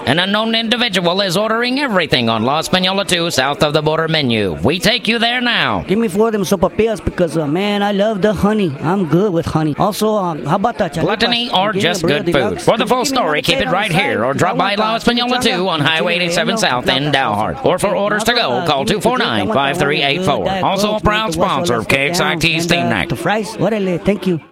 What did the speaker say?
An unknown individual is ordering everything on La Española 2 south of the border menu. We take you there now. Give me 4 of them sopapillas because, man, I love the honey. I'm good with honey. Also, how about that? Gluttony or just good food? For the full story, keep it right here or drop by La Española 2 on Highway 87 South in Dalhart. Or for orders to go, call 249-5384. Also a proud sponsor of KXIT's Theme Night. The fries? Orale, thank you.